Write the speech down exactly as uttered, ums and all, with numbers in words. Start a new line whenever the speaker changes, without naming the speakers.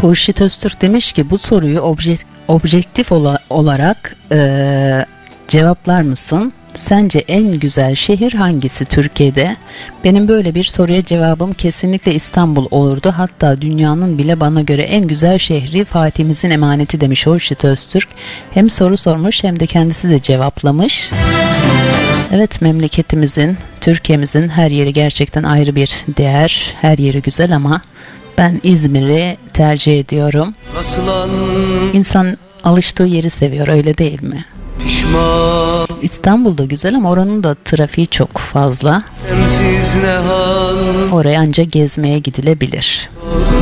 Hurşit Öztürk demiş ki bu soruyu objek- objektif ola- olarak e, cevaplar mısın? Sence en güzel şehir hangisi Türkiye'de? Benim böyle bir soruya cevabım kesinlikle İstanbul olurdu. Hatta dünyanın bile bana göre en güzel şehri Fatih'imizin emaneti demiş Hurşit Öztürk. Hem soru sormuş hem de kendisi de cevaplamış. Evet, memleketimizin, Türkiye'mizin her yeri gerçekten ayrı bir değer. Her yeri güzel ama ben İzmir'i tercih ediyorum. İnsan alıştığı yeri seviyor, öyle değil mi? Pişman. İstanbul'da güzel ama oranın da trafiği çok fazla. Oraya ancak gezmeye gidilebilir.